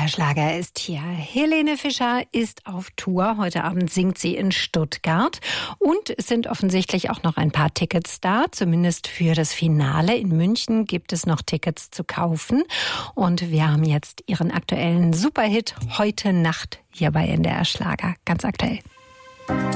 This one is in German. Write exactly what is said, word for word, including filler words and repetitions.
Der Schlager ist hier. Helene Fischer ist auf Tour. Heute Abend singt sie in Stuttgart. Und es sind offensichtlich auch noch ein paar Tickets da. Zumindest für das Finale in München gibt es noch Tickets zu kaufen. Und wir haben jetzt ihren aktuellen Superhit Heute Nacht hier bei N D R Schlager. Ganz aktuell.